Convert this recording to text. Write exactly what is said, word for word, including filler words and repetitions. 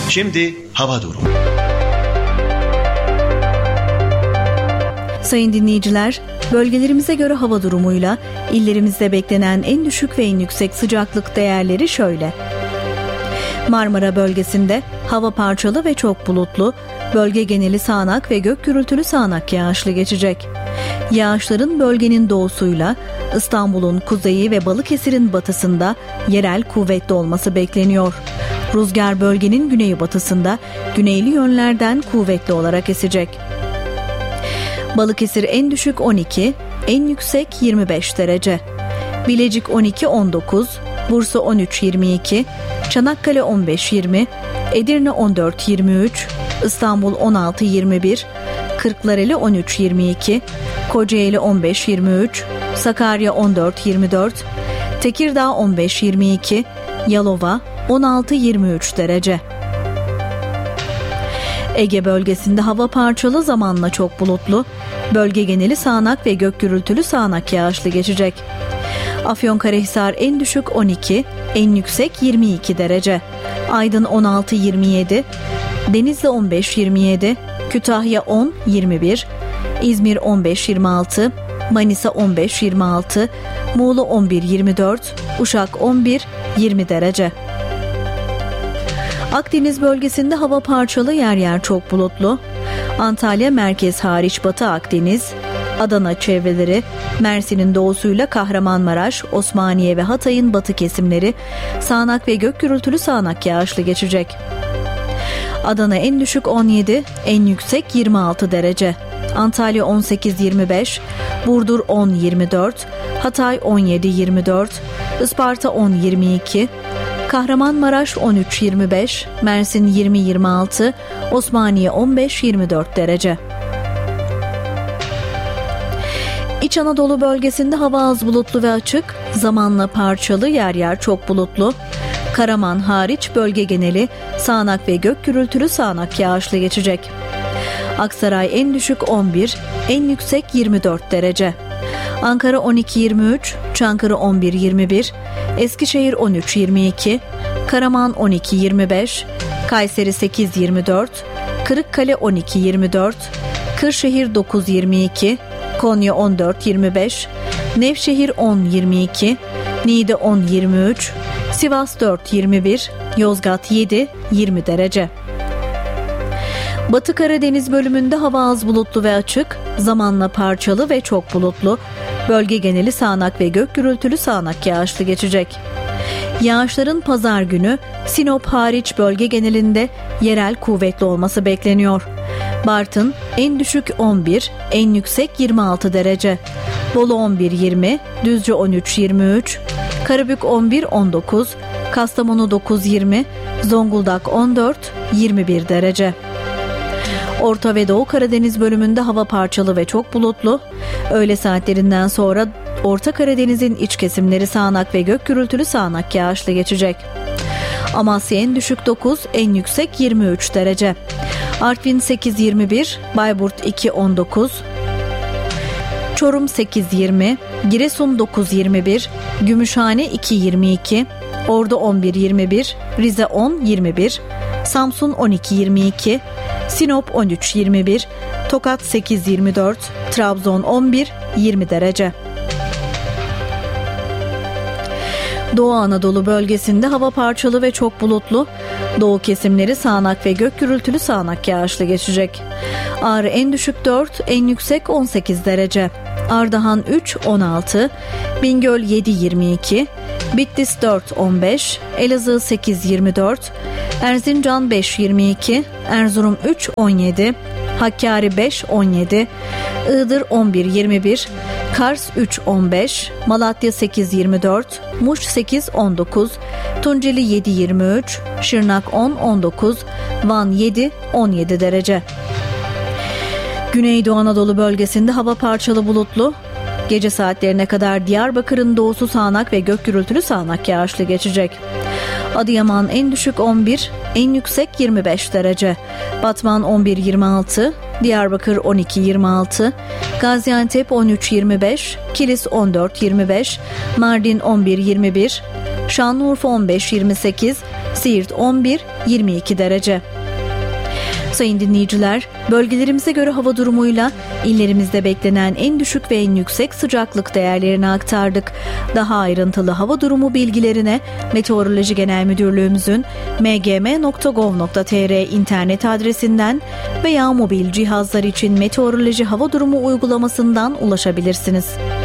Şimdi hava durumu. Sayın dinleyiciler, bölgelerimize göre hava durumuyla illerimizde beklenen en düşük ve en yüksek sıcaklık değerleri şöyle. Marmara bölgesinde hava parçalı ve çok bulutlu, bölge geneli sağanak ve gök gürültülü sağanak yağışlı geçecek. Yağışların bölgenin doğusuyla İstanbul'un kuzeyi ve Balıkesir'in batısında yerel kuvvetli olması bekleniyor. Rüzgar bölgenin güneybatısında güneyli yönlerden kuvvetli olarak esecek. Balıkesir en düşük on iki, en yüksek yirmi beş derece. Bilecik on iki on dokuz, Bursa on üç yirmi iki, Çanakkale on beş yirmi, Edirne on dört yirmi üç, İstanbul on altı yirmi bir, Kırklareli on üç yirmi iki, Kocaeli on beş yirmi üç, Sakarya on dört yirmi dört, Tekirdağ on beş yirmi iki, Yalova on altı yirmi üç derece. Ege bölgesinde hava parçalı, zamanla çok bulutlu, bölge geneli sağanak ve gök gürültülü sağanak yağışlı geçecek. Afyonkarahisar en düşük on iki, en yüksek yirmi iki derece. Aydın on altı yirmi yedi, Denizli on beş yirmi yedi, Kütahya on yirmi bir, İzmir on beş yirmi altı, Manisa on beş yirmi altı, Muğla on bir yirmi dört, Uşak on bir yirmi derece. Akdeniz bölgesinde hava parçalı, yer yer çok bulutlu. Antalya merkez hariç Batı Akdeniz, Adana çevreleri, Mersin'in doğusuyla Kahramanmaraş, Osmaniye ve Hatay'ın batı kesimleri sağanak ve gök gürültülü sağanak yağışlı geçecek. Adana en düşük on yedi, en yüksek yirmi altı derece. Antalya on sekiz yirmi beş, Burdur on yirmi dört, Hatay on yedi yirmi dört, Isparta on yirmi iki, Kahramanmaraş on üç yirmi beş, Mersin yirmi yirmi altı, Osmaniye on beş yirmi dört derece. İç Anadolu bölgesinde hava az bulutlu ve açık, zamanla parçalı, yer yer çok bulutlu. Karaman hariç bölge geneli sağanak ve gök gürültülü sağanak yağışlı geçecek. Aksaray en düşük on bir, en yüksek yirmi dört derece. Ankara on iki yirmi üç, Çankırı on bir yirmi bir, Eskişehir on üç yirmi iki, Karaman on iki yirmi beş, Kayseri sekiz yirmi dört, Kırıkkale on iki yirmi dört, Kırşehir dokuz yirmi iki, Konya on dört yirmi beş, Nevşehir on yirmi iki, Niğde on yirmi üç, Sivas dört yirmi bir, Yozgat yedi yirmi derece. Batı Karadeniz bölümünde hava az bulutlu ve açık, zamanla parçalı ve çok bulutlu, bölge geneli sağanak ve gök gürültülü sağanak yağışlı geçecek. Yağışların pazar günü Sinop hariç bölge genelinde yerel kuvvetli olması bekleniyor. Bartın en düşük on bir, en yüksek yirmi altı derece. Bolu on bir yirmi, Düzce on üç yirmi üç, Karabük on bir on dokuz, Kastamonu dokuz yirmi, Zonguldak on dört yirmi bir derece. Orta ve Doğu Karadeniz bölümünde hava parçalı ve çok bulutlu. Öğle saatlerinden sonra Orta Karadeniz'in iç kesimleri sağanak ve gök gürültülü sağanak yağışlı geçecek. Amasya en düşük dokuz, en yüksek yirmi üç derece. Artvin sekiz yirmi bir, Bayburt iki on dokuz, Çorum sekiz yirmi, Giresun dokuz yirmi bir, Gümüşhane iki yirmi iki, Ordu on bir yirmi bir, Rize on yirmi bir, Samsun on iki yirmi iki, Sinop on üç yirmi bir, Tokat sekiz yirmi dört, Trabzon on bir yirmi derece. Doğu Anadolu bölgesinde hava parçalı ve çok bulutlu. Doğu kesimleri sağanak ve gök gürültülü sağanak yağışlı geçecek. Ağrı en düşük dört, en yüksek on sekiz derece. Ardahan üç on altı, Bingöl yedi yirmi iki, Bitlis dört on beş, Elazığ sekiz yirmi dört, Erzincan beş yirmi iki, Erzurum üç on yedi, Hakkari beş on yedi, Iğdır on bir yirmi bir, Kars üç on beş, Malatya sekiz yirmi dört, Muş sekiz on dokuz, Tunceli yedi yirmi üç, Şırnak on on dokuz, Van yedi on yedi derece. Güneydoğu Anadolu bölgesinde hava parçalı bulutlu. Gece saatlerine kadar Diyarbakır'ın doğusu sağanak ve gök gürültülü sağanak yağışlı geçecek. Adıyaman en düşük on bir, en yüksek yirmi beş derece. Batman on bir yirmi altı, Diyarbakır on iki yirmi altı, Gaziantep on üç yirmi beş, Kilis on dört yirmi beş, Mardin on bir yirmi bir, Şanlıurfa on beş yirmi sekiz, Siirt on bir yirmi iki derece. Sayın dinleyiciler, bölgelerimize göre hava durumuyla illerimizde beklenen en düşük ve en yüksek sıcaklık değerlerini aktardık. Daha ayrıntılı hava durumu bilgilerine Meteoroloji Genel Müdürlüğümüzün m g m nokta gov nokta t r internet adresinden veya mobil cihazlar için meteoroloji hava durumu uygulamasından ulaşabilirsiniz.